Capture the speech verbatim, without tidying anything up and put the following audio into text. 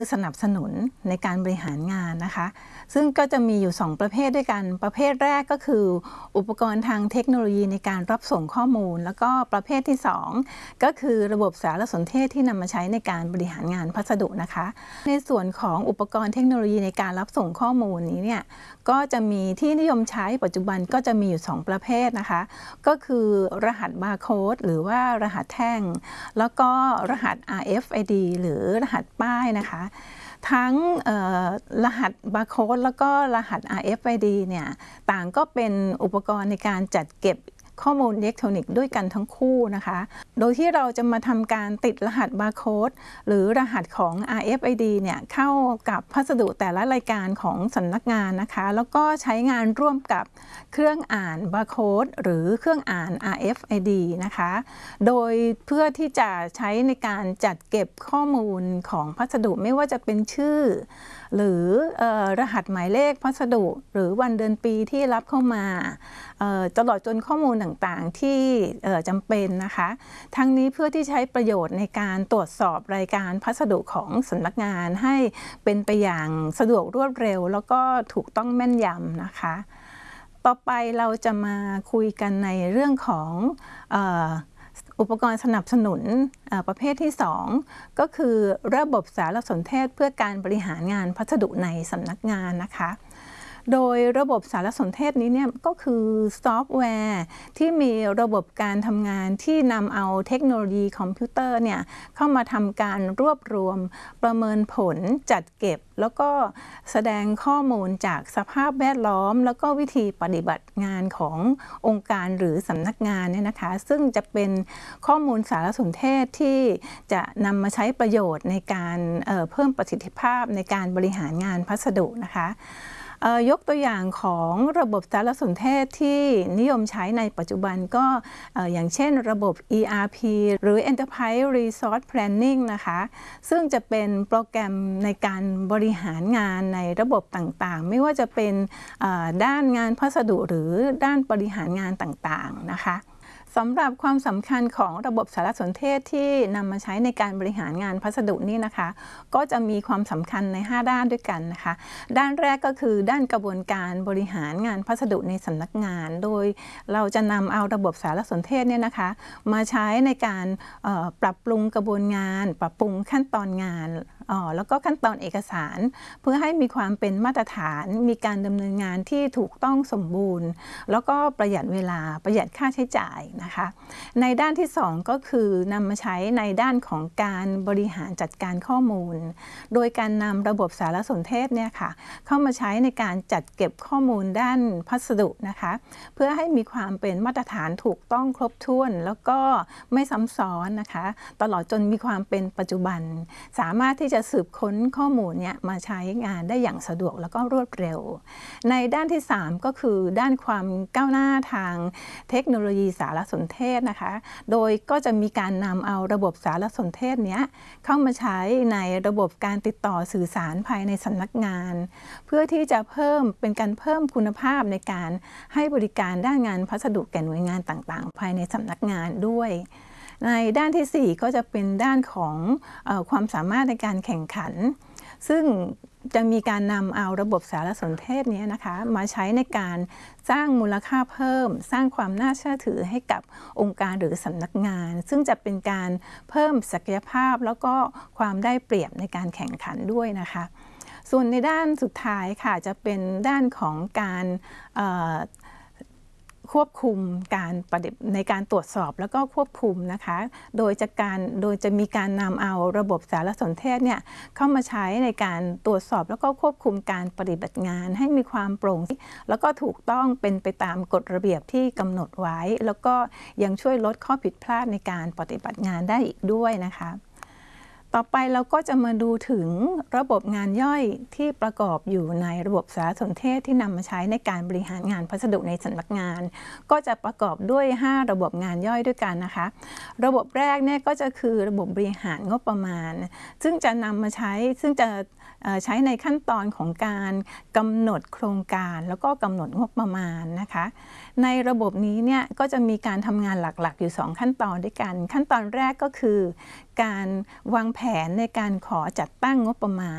สนับสนุนในการบริหารงานนะคะซึ่งก็จะมีอยู่สองประเภทด้วยกันประเภทแรกก็คืออุปกรณ์ทางเทคโนโลยีในการรับส่งข้อมูลแล้วก็ประเภทที่สองก็คือระบบสารสนเทศที่นำมาใช้ในการบริหารงานพัสดุนะคะในส่วนของอุปกรณ์เทคโนโลยีในการรับส่งข้อมูลนี้เนี่ยก็จะมีที่นิยมใช้ปัจจุบันก็จะมีอยู่สองประเภทนะคะก็คือรหัสบาร์โค้ดหรือว่ารหัสแท่งแล้วก็รหัส อาร์ เอฟ ไอ ดี หรือรหัสป้ายนะคะทั้งรหัสบาร์โค้ดแล้วก็รหัส อาร์ เอฟ ไอ ดี เนี่ยต่างก็เป็นอุปกรณ์ในการจัดเก็บข้อมูลอิเล็กทรอนิกส์ด้วยกันทั้งคู่นะคะโดยที่เราจะมาทำการติดรหัสบาร์โค้ดหรือรหัสของ อาร์ เอฟ ไอ ดี เนี่ยเข้ากับพัสดุแต่ละรายการของสำนักงานนะคะแล้วก็ใช้งานร่วมกับเครื่องอ่านบาร์โค้ดหรือเครื่องอ่าน อาร์ เอฟ ไอ ดี นะคะโดยเพื่อที่จะใช้ในการจัดเก็บข้อมูลของพัสดุไม่ว่าจะเป็นชื่อหรือเอ่อรหัสหมายเลขพัสดุหรือวันเดือนปีที่รับเข้ามาตลอดจนข้อมูลต่างๆที่จำเป็นนะคะทั้งนี้เพื่อที่ใช้ประโยชน์ในการตรวจสอบรายการพัสดุของสำนักงานให้เป็นไปอย่างสะดวกรวดเร็วแล้วก็ถูกต้องแม่นยำนะคะต่อไปเราจะมาคุยกันในเรื่องของอุปกรณ์สนับสนุนประเภทที่สองก็คือระบบสารสนเทศเพื่อการบริหารงานพัสดุในสำนักงานนะคะโดยระบบสารสนเทศนี้เนี่ยก็คือซอฟต์แวร์ที่มีระบบการทำงานที่นำเอาเทคโนโลยีคอมพิวเตอร์เนี่ยเข้ามาทำการรวบรวมประเมินผลจัดเก็บแล้วก็แสดงข้อมูลจากสภาพแวดล้อมแล้วก็วิธีปฏิบัติงานขององค์การหรือสำนักงานเนี่ยนะคะซึ่งจะเป็นข้อมูลสารสนเทศที่จะนำมาใช้ประโยชน์ในการเอ่อเพิ่มประสิทธิภาพในการบริหารงานพัสดุนะคะยกตัวอย่างของระบบสารสนเทศที่นิยมใช้ในปัจจุบันก็อย่างเช่นระบบ อี อาร์ พี หรือ Enterprise Resource Planning นะคะซึ่งจะเป็นโปรแกรมในการบริหารงานในระบบต่างๆไม่ว่าจะเป็นด้านงานพัสดุหรือด้านบริหารงานต่างๆนะคะสำหรับความสำคัญของระบบสารสนเทศที่นำมาใช้ในการบริหารงานพัสดุนี่นะคะก็จะมีความสำคัญในห้าด้านด้วยกันนะคะด้านแรกก็คือด้านกระบวนการบริหารงานพัสดุในสำนักงานโดยเราจะนำเอาระบบสารสนเทศเนี่ยนะคะมาใช้ในการปรับปรุงกระบวนงานปรับปรุงขั้นตอนงานแล้วก็ขั้นตอนเอกสารเพื่อให้มีความเป็นมาตรฐานมีการดำเนินงานที่ถูกต้องสมบูรณ์แล้วก็ประหยัดเวลาประหยัดค่าใช้จ่ายนะคะในด้านที่สองก็คือนำมาใช้ในด้านของการบริหารจัดการข้อมูลโดยการนำระบบสารสนเทศเนี่ยค่ะเข้ามาใช้ในการจัดเก็บข้อมูลด้านพัสดุนะคะเพื่อให้มีความเป็นมาตรฐานถูกต้องครบถ้วนแล้วก็ไม่ซ้ำซ้อนนะคะตลอดจนมีความเป็นปัจจุบันสามารถที่จะสืบค้นข้อมูลเนี่ยมาใช้งานได้อย่างสะดวกแล้วก็รวดเร็วในด้านที่สามก็คือด้านความก้าวหน้าทางเทคโนโลยีสารสนเทศนะคะโดยก็จะมีการนำเอาระบบสารสนเทศเนี้ยเข้ามาใช้ในระบบการติดต่อสื่อสารภายในสำนักงานเพื่อที่จะเพิ่มเป็นการเพิ่มคุณภาพในการให้บริการด้านงานพัสดุแก่หน่วยงานต่างๆภายในสำนักงานด้วยในด้านที่สี่ก็จะเป็นด้านของเอ่อความสามารถในการแข่งขันซึ่งจะมีการนำเอาระบบสารสนเทศนี้นะคะมาใช้ในการสร้างมูลค่าเพิ่มสร้างความน่าเชื่อถือให้กับองค์การหรือสำนักงานซึ่งจะเป็นการเพิ่มศักยภาพแล้วก็ความได้เปรียบในการแข่งขันด้วยนะคะส่วนในด้านสุดท้ายค่ะจะเป็นด้านของการควบคุมการปฏิบัติในการตรวจสอบแล้วก็ควบคุมนะคะโดยจะการโดยจะมีการนำเอาระบบสารสนเทศเนี่ยเข้ามาใช้ในการตรวจสอบแล้วก็ควบคุมการปฏิบัติงานให้มีความโปร่งใสแล้วก็ถูกต้องเป็นไปตามกฎระเบียบที่กำหนดไว้แล้วก็ยังช่วยลดข้อผิดพลาดในการปฏิบัติงานได้อีกด้วยนะคะต่อไปเราก็จะมาดูถึงระบบงานย่อยที่ประกอบอยู่ในระบบสารสนเทศที่นำมาใช้ในการบริหารงานพัสดุในสำนักงานก็จะประกอบด้วยห้าระบบงานย่อยด้วยกันนะคะระบบแรกเนี่ยก็จะคือระบบบริหารงบประมาณซึ่งจะนำมาใช้ซึ่งจะใช้ในขั้นตอนของการกำหนดโครงการแล้วก็กำหนดงบประมาณนะคะในระบบนี้เนี่ยก็จะมีการทำงานหลักๆอยู่สองขั้นตอนด้วยกันขั้นตอนแรกก็คือการวางแผนในการขอจัดตั้งงบประมาณ